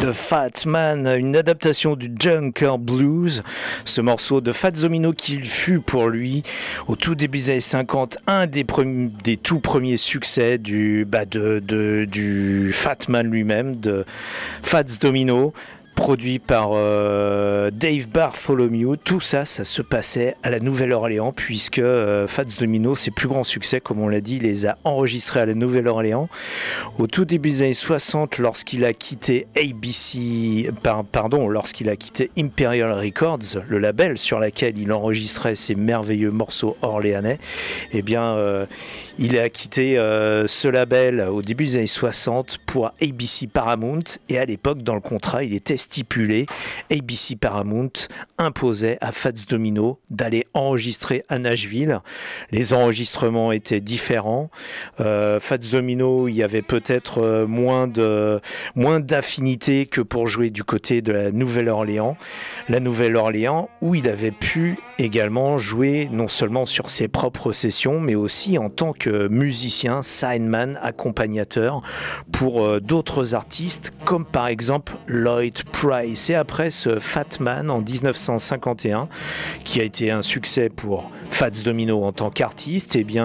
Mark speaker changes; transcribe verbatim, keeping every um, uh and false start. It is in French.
Speaker 1: de Fat Man, une adaptation du Junker Blues, ce morceau de Fats Domino qui fut pour lui, au tout début des années cinquante, un des, premiers, des tout premiers succès du, bah de, de, du Fat Man lui-même, de Fats Domino, produit par euh, Dave Bartholomew. Tout ça, ça se passait à la Nouvelle-Orléans, puisque euh, Fats Domino, ses plus grands succès, comme on l'a dit, les a enregistrés à la Nouvelle-Orléans. Au tout début des années soixante, lorsqu'il a quitté A B C, par, pardon, lorsqu'il a quitté Imperial Records, le label sur lequel il enregistrait ses merveilleux morceaux orléanais, eh bien, euh, il a quitté euh, ce label au début des années soixante pour A B C Paramount, et à l'époque, dans le contrat, il était stipulé, A B C Paramount imposait à Fats Domino d'aller enregistrer à Nashville. Les enregistrements étaient différents. Euh, Fats Domino, il y avait peut-être euh, moins de moins d'affinité que pour jouer du côté de la Nouvelle-Orléans. La Nouvelle-Orléans, où il avait pu également jouer non seulement sur ses propres sessions, mais aussi en tant que musicien, sideman, accompagnateur pour euh, d'autres artistes, comme par exemple Lloyd Price. Et après ce Fat Man en dix-neuf cent cinquante et un, qui a été un succès pour Fats Domino en tant qu'artiste, eh bien